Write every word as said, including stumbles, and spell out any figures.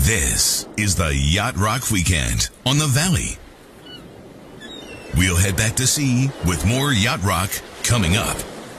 This is the Yacht Rock Weekend on the Valley. We'll head back to sea with more Yacht Rock coming up.